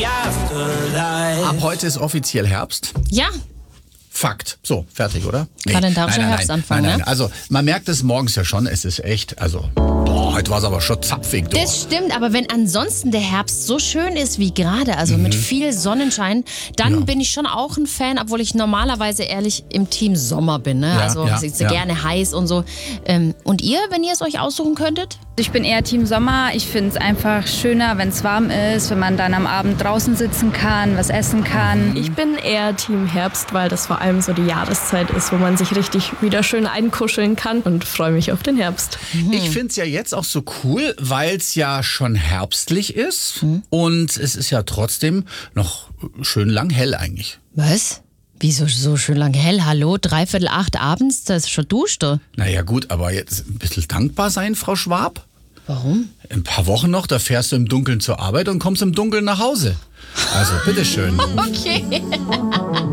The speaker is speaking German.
Ab heute ist offiziell Herbst. Ja, Fakt. So, fertig, oder? Kalendarischer Herbstanfang, nein. ne? Also, man merkt es morgens ja schon, es ist echt, heute war es aber schon zapfig. Du. das stimmt, aber wenn ansonsten der Herbst so schön ist wie gerade, also mit viel Sonnenschein, dann bin ich schon auch ein Fan, obwohl ich normalerweise ehrlich im Team Sommer bin. Ne? Gerne heiß und so. Und ihr, wenn ihr es euch aussuchen könntet? Ich bin eher Team Sommer. Ich finde es einfach schöner, wenn es warm ist, wenn man dann am Abend draußen sitzen kann, was essen kann. Ich bin eher Team Herbst, weil das vor allem so die Jahreszeit ist, wo man sich richtig wieder schön einkuscheln kann und freue mich auf den Herbst. Ich finde es ja jetzt auch so cool, weil es ja schon herbstlich ist und es ist ja trotzdem noch schön lang hell eigentlich. Was? Wieso so schön lang hell? Hallo, 7:45 abends, das ist schon Duschte. Naja gut, aber jetzt ein bisschen dankbar sein, Frau Schwab. Warum? In ein paar Wochen noch, da fährst du im Dunkeln zur Arbeit und kommst im Dunkeln nach Hause. Also, bitteschön. Okay.